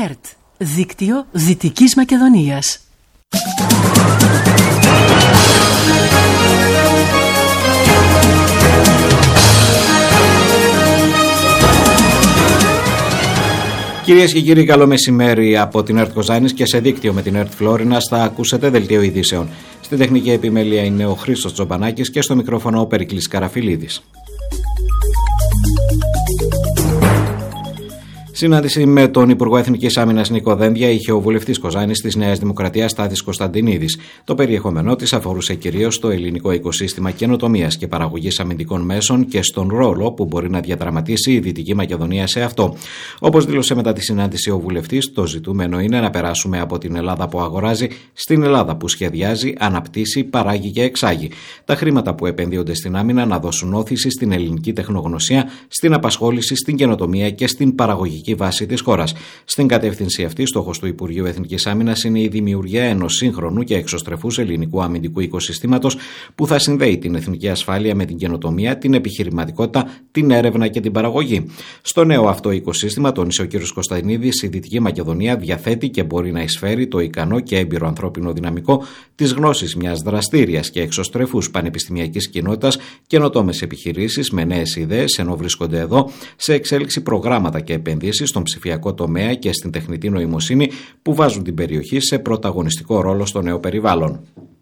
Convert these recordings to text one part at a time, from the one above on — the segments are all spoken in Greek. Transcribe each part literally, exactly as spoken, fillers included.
ΕΡΤ, δίκτυο Δυτικής Μακεδονίας. Κυρίες και κύριοι, καλό μεσημέρι από την ΕΡΤ Κοζάνης και σε δίκτυο με την ΕΡΤ Φλόρινας θα ακούσετε δελτίο ειδήσεων. Στην τεχνική επιμέλεια είναι ο Χρήστος Τζομπανάκης και στο μικρόφωνο ο Περικλής Καραφιλίδης. Συνάντηση με τον Υπουργό Εθνικής Άμυνας Νίκο Δένδια είχε ο βουλευτής Κοζάνης της Νέας Δημοκρατίας Στάθης Κωνσταντινίδης. Το περιεχόμενό της αφορούσε κυρίως το ελληνικό οικοσύστημα καινοτομίας και παραγωγής αμυντικών μέσων και στον ρόλο που μπορεί να διαδραματίσει η Δυτική Μακεδονία σε αυτό. Όπως δήλωσε μετά τη συνάντηση ο βουλευτής, το ζητούμενο είναι να περάσουμε από την Ελλάδα που αγοράζει στην Ελλάδα που σχεδιάζει, αναπτύσσει, παράγει και εξάγει. Τα χρήματα που επενδύονται στην άμυνα να δώσουν όθηση στην ελληνική τεχνογνωσία, στην απασχόληση, στην καινοτομία και στην παραγωγική βάση της χώρας. Στην κατεύθυνση αυτή, στόχος του Υπουργείου Εθνικής Άμυνας είναι η δημιουργία ενός σύγχρονου και εξωστρεφούς ελληνικού αμυντικού οικοσυστήματος που θα συνδέει την εθνική ασφάλεια με την καινοτομία, την επιχειρηματικότητα, την έρευνα και την παραγωγή. Στο νέο αυτό οικοσύστημα, τόνισε ο κ. Κωνσταντινίδης, η Δυτική Μακεδονία διαθέτει και μπορεί να εισφέρει το ικανό και έμπειρο ανθρώπινο δυναμικό, τις γνώσεις μιας δραστήριας και εξωστρεφούς πανεπιστημιακής κοινότητας, καινοτόμες επιχειρήσεις με νέες ιδέες, ενώ βρίσκονται εδώ σε εξέλιξη προγράμματα και επενδύσεις στον ψηφιακό τομέα και στην τεχνητή νοημοσύνη που βάζουν την περιοχή σε πρωταγωνιστικό ρόλο στο νέο περιβάλλον.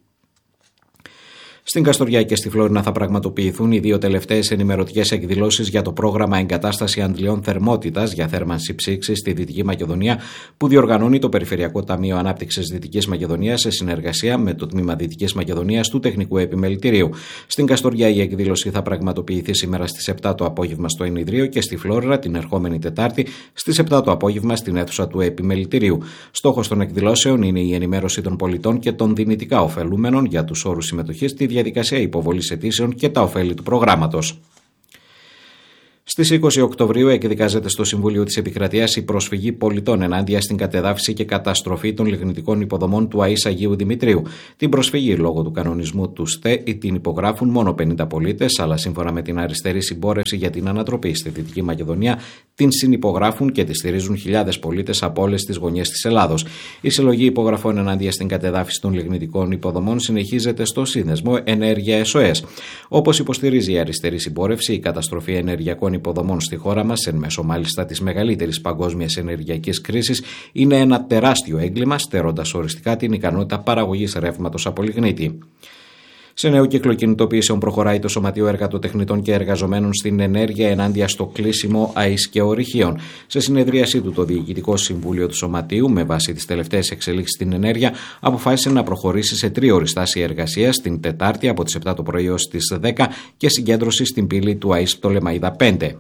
Στην Καστοριά και στη Φλόρινα θα πραγματοποιηθούν οι δύο τελευταίες ενημερωτικές εκδηλώσεις για το πρόγραμμα Εγκατάσταση Αντλιών Θερμότητας για θέρμανση ψήξης στη Δυτική Μακεδονία που διοργανώνει το Περιφερειακό Ταμείο Ανάπτυξης Δυτικής Μακεδονίας σε συνεργασία με το Τμήμα Δυτικής Μακεδονίας του Τεχνικού Επιμελητηρίου. Στην Καστοριά η εκδήλωση θα πραγματοποιηθεί σήμερα στις επτά το απόγευμα στο Ενιδρίο και στη Φλόρινα την ερχόμενη Τετάρτη στις επτά το απόγευμα στην αίθουσα του Επιμελητηρίου. Στόχος των εκδηλώσεων είναι η ενημέρωση των πολιτών και των δυνητικά ωφελούμενων για τους όρους συμμετοχής στη διαδικασία υποβολής αιτήσεων και τα ωφέλη του προγράμματος. Στις είκοσι Οκτωβρίου εκδικάζεται στο Συμβούλιο της Επικρατείας η προσφυγή πολιτών ενάντια στην κατεδάφιση και καταστροφή των λιγνητικών υποδομών του ΑΗΣ Αγίου Δημητρίου. Την προσφυγή λόγω του κανονισμού του ΣΤΕ την υπογράφουν μόνο πενήντα πολίτες, αλλά σύμφωνα με την Αριστερή Συμπόρευση για την Ανατροπή στη Δυτική Μακεδονία την συνυπογράφουν και τη στηρίζουν χιλιάδες πολίτες από όλες τις γωνιές της Ελλάδος. Η συλλογή υπογραφών ενάντια στην κατεδάφιση των λιγνητικών υποδομών συνεχίζεται στο σύνδεσμο Ενέργεια ες ο ες. Όπως υποστηρίζει η Αριστερή Συμπόρευση, η καταστροφή ενεργειακών υποδομών στη χώρα μας, εν μέσω μάλιστα της μεγαλύτερης παγκόσμιας ενεργειακής κρίσης, είναι ένα τεράστιο έγκλημα, στερώντας οριστικά την ικανότητα παραγωγής ρεύματος από λιγνίτη. Σε νέο κύκλο κινητοποιήσεων προχωράει το Σωματείο Εργατοτεχνητών και Εργαζομένων στην ενέργεια ενάντια στο κλείσιμο ΑΗΣ και ορυχείων. Σε συνεδρίασή του, το Διοικητικό Συμβούλιο του Σωματείου, με βάση τις τελευταίες εξελίξεις στην ενέργεια, αποφάσισε να προχωρήσει σε τρίωρη στάση εργασίας την Τετάρτη από τις επτά το πρωί ως τις δέκα και συγκέντρωση στην πύλη του ΑΗΣ Πτολεμαΐδα πέντε.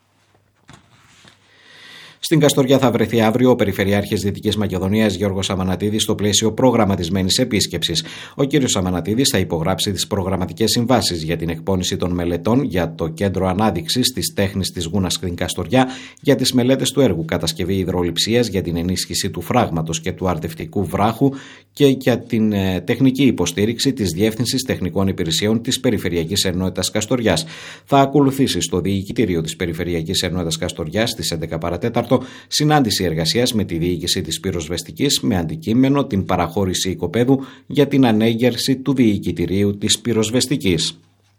Στην Καστοριά θα βρεθεί αύριο ο Περιφερειάρχης Δυτικής Μακεδονίας Γιώργος Αμανατίδης στο πλαίσιο προγραμματισμένης επίσκεψης. Ο κ. Αμανατίδης θα υπογράψει τις προγραμματικές συμβάσεις για την εκπόνηση των μελετών για το Κέντρο Ανάδειξης της Τέχνης της Γούνας στην Καστοριά, για τις μελέτες του έργου Κατασκευή Υδρολειψίας για την ενίσχυση του φράγματος και του αρδευτικού βράχου και για την ε, τεχνική υποστήριξη της Διεύθυνσης Τεχνικών Υπηρεσιών της Περιφερειακής Ενότητας Καστοριάς. Θα ακολουθήσει στο Διοικητήριο της Περιφερειακής Ενότητας Καστοριάς στις έντεκα παρά τέταρτο συνάντηση εργασίας με τη διοίκηση της πυροσβεστικής με αντικείμενο την παραχώρηση οικοπαίδου για την ανέγερση του Διοικητηρίου της πυροσβεστικής.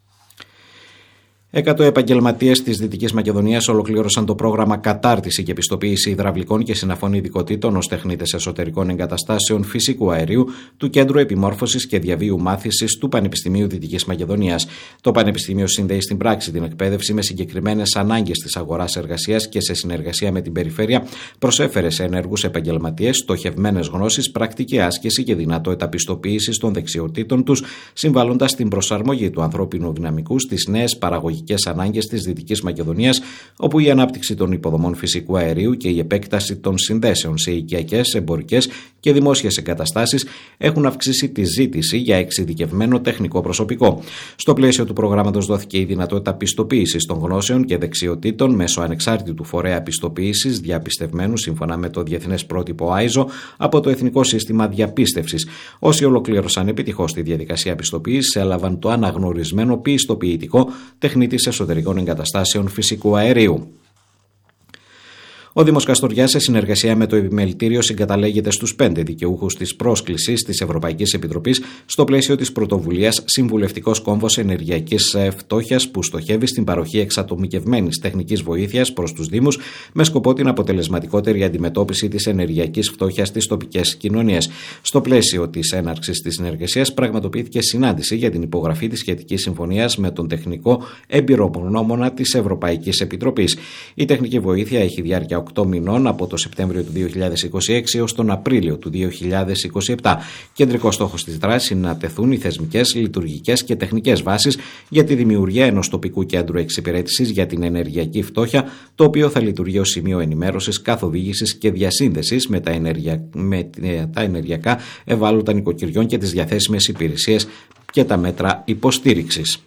Εκατό επαγγελματίες της Δυτικής Μακεδονίας ολοκλήρωσαν το πρόγραμμα κατάρτιση και πιστοποίηση υδραυλικών και συναφών ειδικοτήτων ως τεχνίτες εσωτερικών εγκαταστάσεων φυσικού αερίου του Κέντρου Επιμόρφωσης και Διαβίου Μάθησης του Πανεπιστημίου Δυτικής Μακεδονίας. Το Πανεπιστήμιο συνδέει στην πράξη την εκπαίδευση με συγκεκριμένες ανάγκες της αγοράς εργασίας και σε συνεργασία με την περιφέρεια προσέφερε σε ενεργούς επαγγελματίες στοχευμένες γνώσεις, πρακτική άσκηση και δυνατότητα πιστοποίησης των δεξιοτήτων τους, συμβάλλοντας στην προσαρμογή του ανθρώπινου δυναμικού στις νέες παραγωγικές ανάγκες της Δυτικής Μακεδονίας, όπου η ανάπτυξη των υποδομών φυσικού αερίου και η επέκταση των συνδέσεων σε οικιακές, εμπορικές και δημόσιες εγκαταστάσεις έχουν αυξήσει τη ζήτηση για εξειδικευμένο τεχνικό προσωπικό. Στο πλαίσιο του προγράμματος δόθηκε η δυνατότητα πιστοποίησης των γνώσεων και δεξιοτήτων μέσω ανεξάρτητου φορέα πιστοποίησης διαπιστευμένου σύμφωνα με το διεθνές πρότυπο άιζο από το Εθνικό Σύστημα Διαπίστευσης. Όσοι ολοκλήρωσαν επιτυχώς τη διαδικασία πιστοποίησης έλαβαν το αναγνωρισμένο πιστοποιητικό τεχνίτης εσωτερικών εγκαταστάσεων φυσικού αερίου. Ο Δήμος Καστοριάς, σε συνεργασία με το Επιμελητήριο, συγκαταλέγεται στους πέντε δικαιούχους της πρόσκλησης της Ευρωπαϊκής Επιτροπής στο πλαίσιο της πρωτοβουλίας Συμβουλευτικός Κόμβος Ενεργειακής Φτώχειας, που στοχεύει στην παροχή εξατομικευμένης τεχνικής βοήθειας προς τους Δήμους με σκοπό την αποτελεσματικότερη αντιμετώπιση της ενεργειακής φτώχειας στις τοπικές κοινωνίες. Στο πλαίσιο της έναρξης της συνεργασίας, πραγματοποιήθηκε συνάντηση για την υπογραφή της σχετικής συμφωνίας με τον τεχνικό εμπειρογνώμονα της Ευρωπαϊκής Επιτροπής. Η τεχνική βοήθεια έχει διάρκεια οκτώ μηνών, από το Σεπτέμβριο του δύο χιλιάδες είκοσι έξι έως τον Απρίλιο του δύο χιλιάδες είκοσι επτά. Κεντρικός στόχος της δράσης είναι να τεθούν οι θεσμικές, λειτουργικές και τεχνικές βάσεις για τη δημιουργία ενός τοπικού κέντρου εξυπηρέτησης για την ενεργειακή φτώχεια, το οποίο θα λειτουργεί ως σημείο ενημέρωσης, καθοδήγησης και διασύνδεσης με τα, ενεργεια... με τα ενεργειακά ευάλωτα νοικοκυριών και τις διαθέσιμες υπηρεσίες και τα μέτρα υποστήριξης.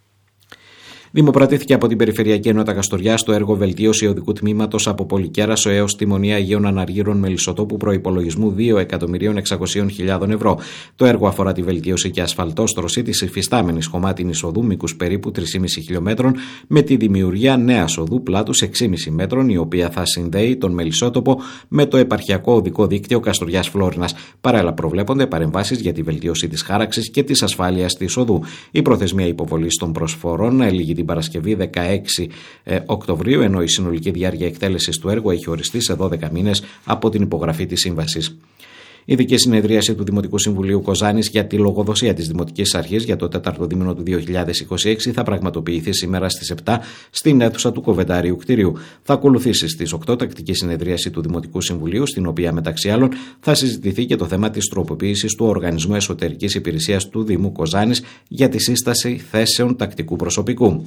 Δημοπρατήθηκε από την Περιφερειακή Ενότητα Καστοριάς το έργο βελτίωση οδικού τμήματος από Πολυκέρασο έως τη Μονή Αγίων Αναργύρων Μελισσοτόπου προϋπολογισμού δύο εκατομμυρίων εξακόσιες χιλιάδες ευρώ. Το έργο αφορά τη βελτίωση και ασφαλτόστρωση της υφιστάμενης χωμάτινης οδού μήκους περίπου τρία κόμμα πέντε χιλιόμετρων με τη δημιουργία νέας οδού πλάτους έξι κόμμα πέντε μέτρων, η οποία θα συνδέει τον Μελισσότοπο με το επαρχιακό οδικό δίκτυο Καστοριάς Φλόρινας. Παράλληλα, προβλέπονται παρεμβάσεις για τη βελτίωση της χάραξης και της ασφάλειας της οδού. Η προθεσμία υποβολής των προσφορών έλυγε την Παρασκευή δεκαέξι Οκτωβρίου, ενώ η συνολική διάρκεια εκτέλεσης του έργου έχει οριστεί σε δώδεκα μήνες από την υπογραφή της σύμβασης. Η ειδική συνεδρίαση του Δημοτικού Συμβουλίου Κοζάνης για τη λογοδοσία της Δημοτικής Αρχής για το τέταρτο δίμηνο του δύο χιλιάδες είκοσι έξι θα πραγματοποιηθεί σήμερα στις επτά στην αίθουσα του Κοβεντάριου κτηρίου. Θα ακολουθήσει στις οκτώ τακτική συνεδρίαση του Δημοτικού Συμβουλίου, στην οποία μεταξύ άλλων θα συζητηθεί και το θέμα της τροποποίησης του Οργανισμού Εσωτερικής Υπηρεσίας του Δήμου Κοζάνης για τη σύσταση θέσεων τακτικού προσωπικού.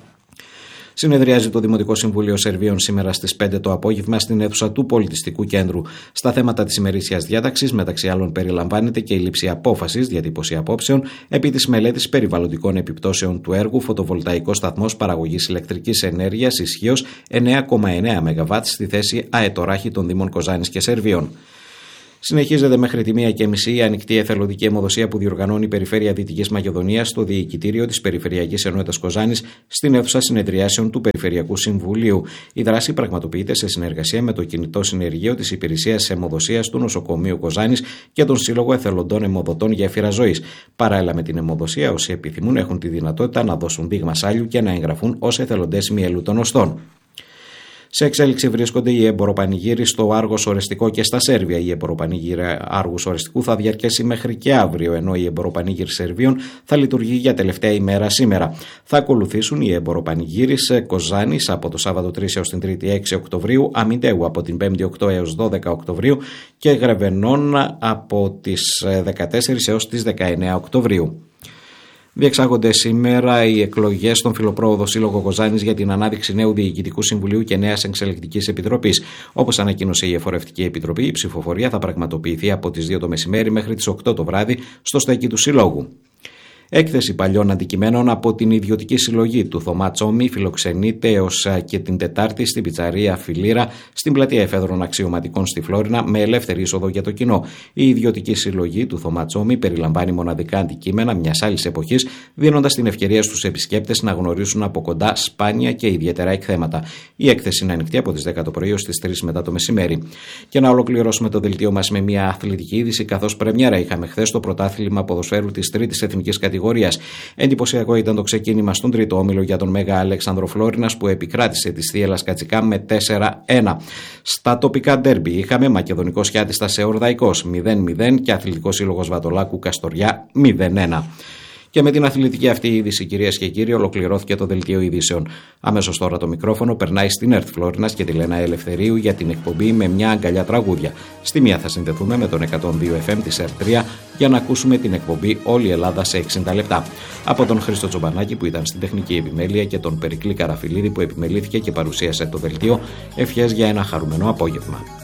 Συνεδριάζει το Δημοτικό Συμβούλιο Σερβίων σήμερα στις πέντε το απόγευμα στην αίθουσα του Πολιτιστικού Κέντρου. Στα θέματα της ημερήσιας διάταξης, μεταξύ άλλων, περιλαμβάνεται και η λήψη απόφασης, διατύπωση απόψεων επί της μελέτης περιβαλλοντικών επιπτώσεων του έργου φωτοβολταϊκός σταθμός παραγωγής ηλεκτρικής ενέργειας ισχύως εννέα κόμμα εννέα μεγαβάτ στη θέση αετοράχη των Δήμων Κοζάνης και Σερβίων. Συνεχίζεται μέχρι τη μία και μισή η ανοιχτή εθελοντική αιμοδοσία που διοργανώνει η Περιφέρεια Δυτικής Μακεδονίας στο Διοικητήριο της Περιφερειακής Ενότητας Κοζάνης στην αίθουσα συνεδριάσεων του Περιφερειακού Συμβουλίου. Η δράση πραγματοποιείται σε συνεργασία με το κινητό συνεργείο της Υπηρεσίας Αιμοδοσίας του Νοσοκομείου Κοζάνης και τον Σύλλογο Εθελοντών Αιμοδοτών Γέφυρα Ζωής. Παράλληλα με την αιμοδοσία, όσοι επιθυμούν έχουν τη δυνατότητα να δώσουν δείγμα σάλιου και να εγγραφούν ως εθελοντές μυελού των οστών. Σε εξέλιξη βρίσκονται οι εμποροπανηγύροι στο Άργος Ορεστικό και στα Σέρβια. Η εμποροπανήγυρη Άργους Ορεστικού θα διαρκέσει μέχρι και αύριο, ενώ η εμποροπανήγυρη Σερβίων θα λειτουργεί για τελευταία ημέρα σήμερα. Θα ακολουθήσουν οι εμποροπανηγύροι σε Κοζάνης από το Σάββατο τρεις έως την Τρίτη έξι Οκτωβρίου, Αμυντέου από την Πέμπτη οκτώ έως δώδεκα Οκτωβρίου και Γρεβενών από τις δεκατέσσερις έως τις δεκαεννέα Οκτωβρίου. Διεξάγονται σήμερα οι εκλογές στον Φιλοπρόοδο Σύλλογο Κοζάνης για την ανάδειξη νέου Διοικητικού Συμβουλίου και νέας Εξελεκτικής Επιτροπής. Όπως ανακοίνωσε η Εφορευτική Επιτροπή, η ψηφοφορία θα πραγματοποιηθεί από τις δύο το μεσημέρι μέχρι τις οκτώ το βράδυ στο στέκι του Συλλόγου. Έκθεση παλιών αντικειμένων από την ιδιωτική συλλογή του Θωμά Τσόμι φιλοξενείται έως και την Τετάρτη στην πιτσαρία Φιλίρα στην πλατεία Εφέδρων Αξιωματικών στη Φλόρινα με ελεύθερη είσοδο για το κοινό. Η ιδιωτική συλλογή του Θωμά Τσόμι περιλαμβάνει μοναδικά αντικείμενα μιας άλλης εποχής, δίνοντας την ευκαιρία στους επισκέπτες να γνωρίσουν από κοντά σπάνια και ιδιαίτερα εκθέματα. Η έκθεση είναι ανοιχτή από τις δέκα το πρωί ως τις τρεις μετά το μεσημέρι. Και να ολοκληρώσουμε το δελτίο μας με μια αθλητική είδηση, καθώς πρεμιέρα είχαμε χθες το πρωτάθλημα ποδοσφαίρου της τρίτης εθνικής κατηγορίας. Εντυπωσιακό ήταν το ξεκίνημα στον τρίτο όμιλο για τον Μέγα Αλέξανδρο Φλόρινας, που επικράτησε τη Θίελας Κατσικά με τέσσερα ένα. Στα τοπικά ντέρμπι είχαμε Μακεδονικό Σιάτιστα σε Ορδαϊκός μηδέν μηδέν και Αθλητικό Σύλλογος Βατολάκου Καστοριά μηδέν ένα. Και με την αθλητική αυτή είδηση, κυρίες και κύριοι, ολοκληρώθηκε το δελτίο ειδήσεων. Αμέσως τώρα το μικρόφωνο περνάει στην ΕΡΤ Φλόρινας και τη Λένα Ελευθερίου για την εκπομπή με μια αγκαλιά τραγούδια. Στη μία θα συνδεθούμε με τον εκατόν δύο εφ εμ της ΕΡΤ τρία για να ακούσουμε την εκπομπή Όλη η Ελλάδα σε εξήντα λεπτά. Από τον Χρήστο Τσομπανάκη που ήταν στην τεχνική επιμέλεια και τον Περικλή Καραφιλίδη που επιμελήθηκε και παρουσίασε το δελτίο, ευχές για ένα χαρούμενο απόγευμα.